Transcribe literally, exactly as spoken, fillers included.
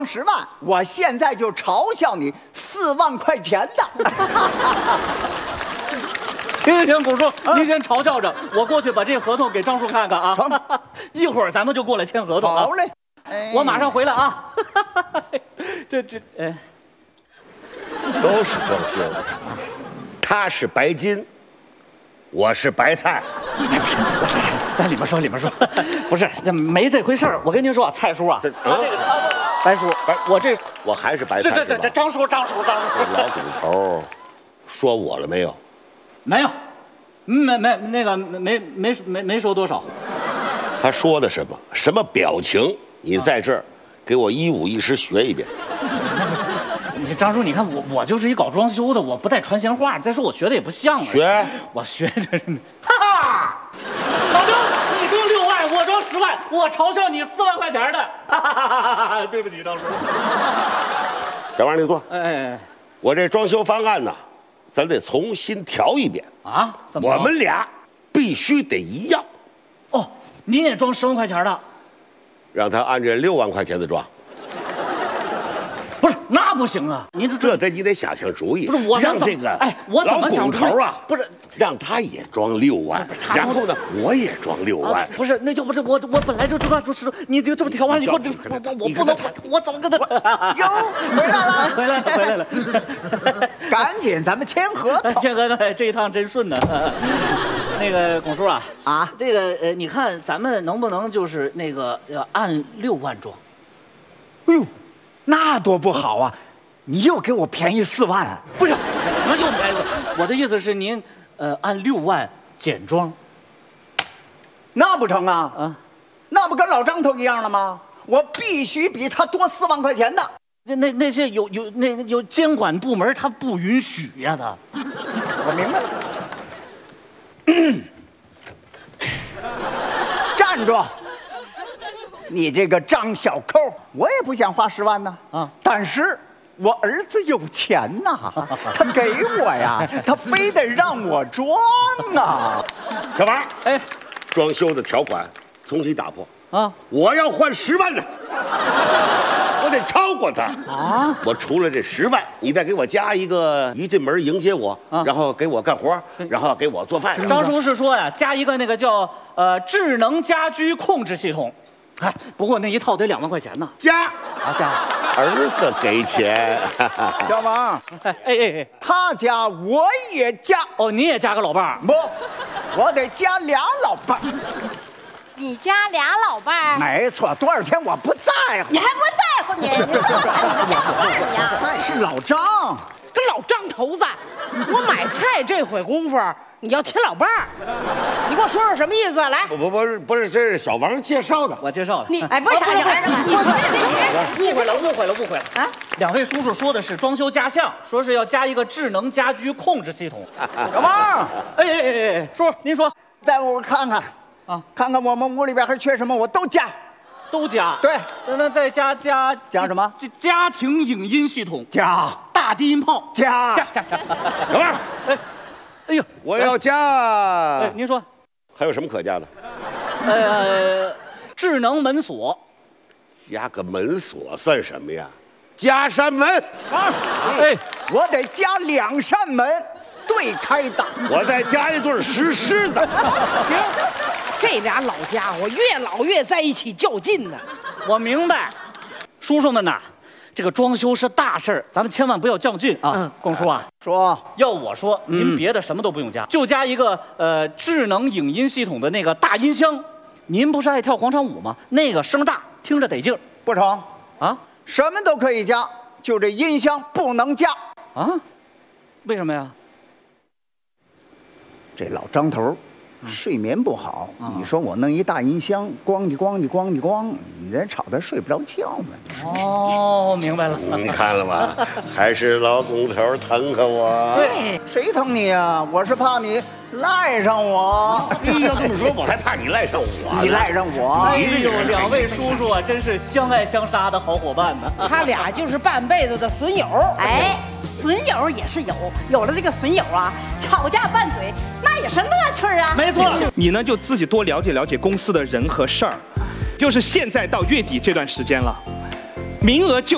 十万，我现在就嘲笑你四万块钱的。 行行行，古叔，您先嘲笑着，我过去把这合同给张叔看看啊。一会儿咱们就过来签合同啊。 好嘞， 我马上回来啊。这这哎， 都是装修，他是白金，我是白菜。 在里面说，里面说，不是，这没这回事儿。我跟您说啊，蔡叔啊，他这个白叔，我这我还是白菜。 这这这张叔，张叔，张叔， 老骨头说我了没有？ 没有，没没那个没没没没说多少。 他说的什么？什么表情？你在这儿给我一五一十学一遍。 你张叔，你看我我就是一搞装修的，我不带传闲话。再说我学的也不像啊。 学， 我学着是，哈哈，老张，你装六万，我装十万，我嘲笑你四万块钱的，哈哈哈哈哈！对不起，张叔。 小王，你坐。 哎哎哎， 我这装修方案呢，咱得重新调一遍啊！怎么？ 我们俩必须得一样。 哦，您也装十万块钱的， 让他按这六万块钱的装。 不是，那不行啊！您这得你得想想主意。 不是我让这个哎，我怎么想老骨头啊？ 不是， 让他也装六万，然后呢，我也装六万。 不是，那就不是我，我本来就知道就是你就这么调完以后，这我我不能，我怎么跟他？ 哟，回来了， 回来了，回来了！ 赶紧咱们签合同。 签合同，这一趟真顺呢。那个龚叔啊， 啊， 这个呃，你看咱们能不能就是那个要按六万装？ 哎呦，那多不好啊！你又给我便宜四万啊？ 不是，什么又便宜？我的意思是您呃按六万减装。 那不成啊！ 啊， 那不跟老张头一样了吗？我必须比他多四万块钱的。 那那那些有有那有监管部门他不允许呀、啊，他。 我明白了。站住！你这个张小抠，我也不想花十万呢。啊，但是我儿子有钱呐，他给我呀，他非得让我装啊。 小王， 哎， 装修的条款重新打破啊！ 我要换十万的，我得超过他啊！ 我除了这十万，你再给我加一个，一进门迎接我，啊、然后给我干活，然后给我做饭。 张叔是说呀，加一个那个叫呃智能家居控制系统。哎，不过那一套得两万块钱呢。 加啊加， 儿子给钱。 小王， 哎哎哎， 他加我也加。 哦，你也加个老伴儿？ 不，我得加俩老伴儿。 你加俩老伴儿？ 没错，多少钱我不在乎。 你还不在乎你？你这老伴儿你呀？ 在是老张， 跟老张头子，我买菜这会功夫。你要添老伴儿，你给我说说什么意思？来， 不不不是不是，这是小王介绍的， 我介绍的。 你哎，不是傻小孩儿，你说误会了，误会了，误会了啊！两位叔叔说的是装修加项，说是要加一个智能家居控制系统。 小王， 哎哎哎哎，叔您说， 带我看看啊，看看我们屋里边还缺什么，我都加， 都加。 对， 那再加加加什么？ 家庭影音系统加， 大低音炮加加加加。小王，哎。哎呦， 我要加。 哎，您说， 还有什么可加的？ 呃，智能门锁， 加个门锁算什么呀？加扇门。 啊，哎，我得加两扇门，对开的。 我再加一对石狮子。 行，这俩老家伙越老越在一起较劲呢。 我明白，叔叔们呐。这个装修是大事儿，咱们千万不要较劲啊！嗯，龚叔啊， 说要我说，您别的什么都不用加，就加一个呃智能影音系统的那个大音箱。您不是爱跳广场舞吗？那个声大，听着得劲儿。 不成啊， 什么都可以加，就这音箱不能加啊？为什么呀？ 这老张头睡眠不好，你说我弄一大音箱，咣叽咣叽咣叽咣，你这吵他睡不着觉呢。 哦，明白了。 你看了吗？还是老工头疼可我。 对，谁疼你呀？我是怕你赖上我。 你要这么说，我还怕你赖上我。 你赖上我。 哎呦，两位叔叔啊，真是相爱相杀的好伙伴呢。 他俩就是半辈子的损友。 哎。损友也是有，有了这个损友啊，吵架拌嘴那也是乐趣啊。 没错， 你呢就自己多了解了解公司的人和事儿，就是现在到月底这段时间了，名额就。